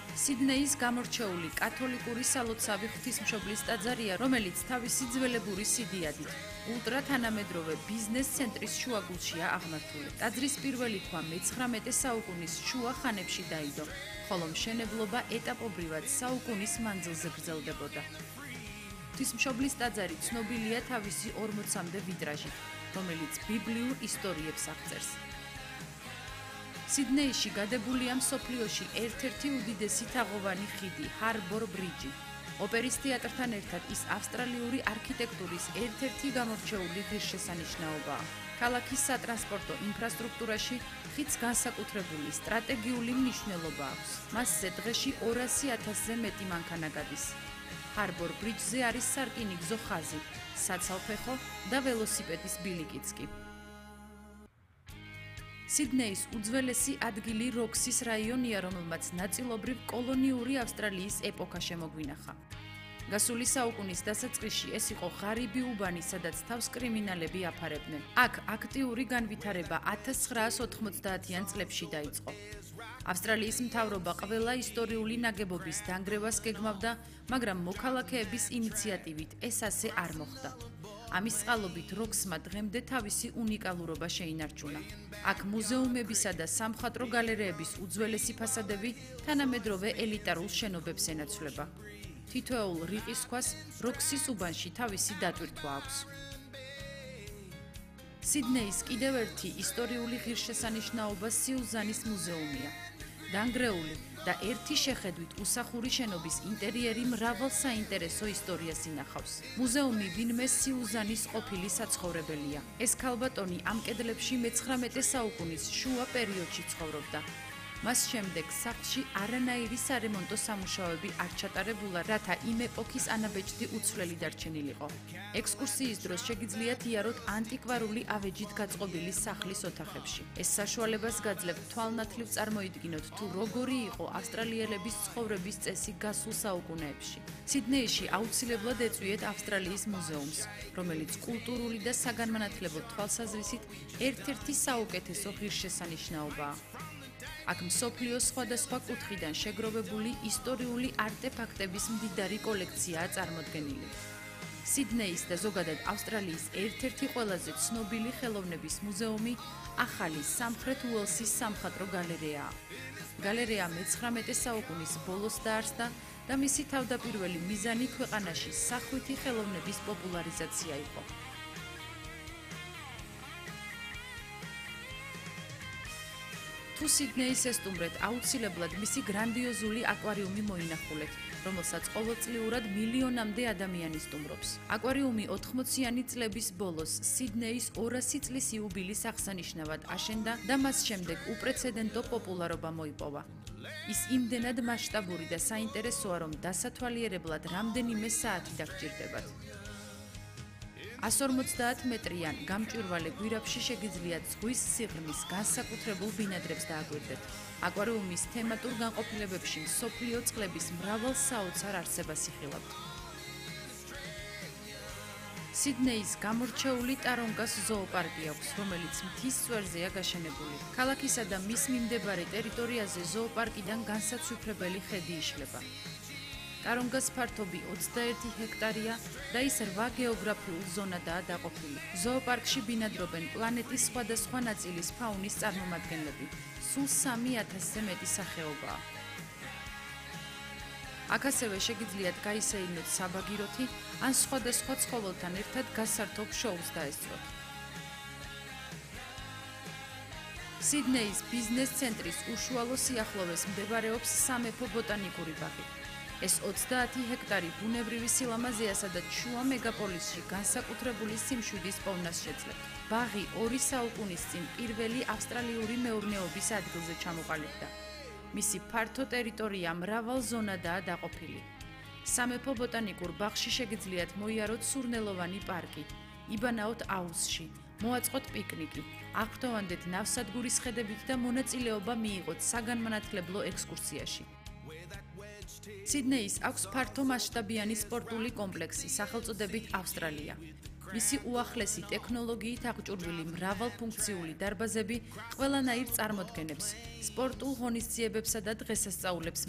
სიდნეის გამორჩეული კათოლიკური სალოცავი ღვთისმშობლის ტაძარია, რომელიც თავისი ძველებური სიდიადით ულტრათანამედროვე ბიზნეს ცენტრის შუაგულშია აღმართული. ტაძრის პირველი ქვა მე-19 საუკუნის შუა ხანებში დაიდო, ხოლო მშენებლობა ეტაპობრივად საუკუნის მანძილზე გრძელდებოდა. ღვთისმშობლის ტაძარი ცნობილია თავისი 40-მდე ვიტრაჟით, რომელიც ბიბლიურ ისტორიებს აღწერს. სიდნეიში გადებულია მსოფლიოში ერთ-ერთი უდიდესი თაღოვანი ხიდი, ჰარბორ ბრიჯი. ოპერის თეატრთან ერთად ის ავსტრალიური არქიტექტურის ერთ-ერთი გამორჩეული ღირსშესანიშნაობაა. ქალაქის სატრანსპორტო ინფრასტრუქტურაში ხიდს განსაკუთრებული სტრატეგიული მნიშვნელობა აქვს. მასზე დღეში 200,000-ზე მეტი მანქანა გადის. ჰარბორ ბრიჯზე არის სარკინიგზო ხაზი, საცალფეხო და ველოსიპედის ბილიკიც კი. სიდნეის უძველესი ადგილი როქსის რაიონია, რომელმაც ნაწილობრივ კოლონიური ავსტრალიის ეპოქა შემოგვინახა. გასული საუკუნის დასაწყისში ეს იყო ღარიბი უბანი, სადაც თავს კრიმინალები აფარებდნენ. აქ აქტიური განვითარება 1990-იან წლებში დაიწყო. ავსტრალიის მთავრობა ყველა ისტორიული ნაგებობის დანგრევას გეგმავდა, მაგრამ მოქალაქეების ინიციატივით ეს ასე არ მოხდა. ამის წყალობით როქსმა დღემდე თავისი უნიკალურობა შეინარჩუნა. აქ მუზეუმებისა და სამხატვრო გალერეების უძველესი ფასადები თანამედროვე ელიტარულ შენობებს ენაცვლება. თითოეულ რიყის ქვას როქსის უბანში თავისი დატვირთვა აქვს. სიდნეის კიდევ ერთი ისტორიული ღირსშესანიშნაობა სიუზანის მუზეუმია. დანგრეული და ერთი შეხედვით უსახური შენობის ინტერიერი მრავალ საინტერესო ისტორიას ინახავს. მუზეუმი ვინმე სიუზანის ყოფილი საცხოვრებელია. ეს ქალბატონი ამ კედლებში მე-19 საუკუნის შუა პერიოდში ცხოვრობდა. მას შემდეგ სახლში არანაირი სარემონტო სამუშაოები არ ჩატარებულა, რათა იმ ეპოქის ანაბეჭდი უცვლელი დარჩენილიყო. ექსკურსიის დროს შეგიძლიათ იაროთ ანტიკვარული ავეჯით გაწყობილი სახლის ოთახებში. ეს საშუალებას გაძლევთ თვალნათლივ წარმოიდგინოთ, თუ როგორი იყო ავსტრალიელების ცხოვრების წესი გასულ საუკუნეებში. სიდნეიში აუცილებლად ეწვიეთ ავსტრალიის მუზეუმს, რომელიც კულტურული და საგანმანათლებლო თვალსაზრისით ერთ-ერთი საუკეთესო ღირსშესანიშნაობაა. აქ მსოფლიოს სხვადასხვა კუთხიდან შეგროვებული ისტორიული არტეფაქტების მდიდარი კოლექციაა წარმოდგენილი. სიდნეის და ზოგადად ავსტრალიის ერთ-ერთი ყველაზე ცნობილი ხელოვნების მუზეუმი ახალი სამხრეთ უელსის სამხატვრო გალერეაა. გალერეა მე-19 საუკუნის ბოლოს დაარსდა და მისი თავდაპირველი მიზანი ქვეყანაში სახვითი ხელოვნების პოპულარიზაცია იყო. თუ სიდნეის ესტუმრეთ, აუცილებლად მისი გრანდიოზული აკვარიუმი მოინახულეთ, რომელსაც ყოველწლიურად მილიონამდე ადამიანი სტუმრობს. აკვარიუმი 80-იანი წლების ბოლოს სიდნეის 200 წლის იუბილის აღსანიშნავად აშენდა და მას შემდეგ უპრეცედენტო პოპულარობა მოიპოვა. ის იმდენად მასშტაბური და საინტერესოა, რომ დასათვალიერებლად რამდენიმე საათი დაგჭირდებათ. 150 მეტრიან გამჭვირვალე გვირაბში შეგიძლიათ ზღვის სიღრმის განსაკუთრებულ ბინადრებს დააკვირდეთ. აკვარიუმის თემატურ განყოფილებებში მსოფლიო წყლების მრავალ საოცარ არსებას იხილავთ. სიდნეის გამორჩეული ტარონგას ზოოპარკი აქვს, რომელიც მთის წვერზეა გაშენებული. ქალაქისა და მის მიმდებარე ტერიტორიაზე ზოოპარკიდან განსაცვიფრებელი ხედი იშლება. ტარონგას ფართობი 21 ჰექტარია და ის 8 გეოგრაფიულ ზონადაა დაყოფილი. ზოოპარკში ბინადრობენ პლანეტის სხვადასხვა ნაწილის ფაუნის წარმომადგენლები. სულ 3000-ზე მეტი სახეობაა. აქ ასევე შეგიძლიათ გაისეირნოთ საბაგიროთი ან სხვადასხვა ცხოველთან ერთად გასართობ შოუს დაესწროთ. სიდნეის ბიზნეს ცენტრის უშუალო სიახლოვეს მდებარეობს სამეფო ბოტანიკური ბაღი. ეს 20 ჰექტარი ბუნებრივი სილამაზეა, სადაც შუა მეგაპოლისში განსაკუთრებული სიმშვიდის პოვნას შეძლებს. ბაღი 2 საუკუნის წინ პირველი ავსტრალიური მეურნეობის ადგილზე ჩამოყალიბდა. მისი ფართო ტერიტორია მრავალ ზონადაა დაყოფილი. სამეფო ბოტანიკურ ბაღში შეგიძლიათ მოიაროთ სურნელოვანი პარკი, იბანაოთ აუზში, მოაწყოთ პიკნიკი, აღფრთოვანდეთ ნავსადგურის ხედებით და მონაწილეობა მიიღოთ საგანმანათლებლო ექსკურსიაში. სიდნეის აქვს ფართო მასშტაბიანი სპორტული კომპლექსი სახელწოდებით ავსტრალია. მისი უახლესი ტექნოლოგიით აღჭურვილი მრავალფუნქციური დარბაზები ყველანაირ წარმოდგენებს, სპორტულ ღონისძიებებსა და დღესასწაულებს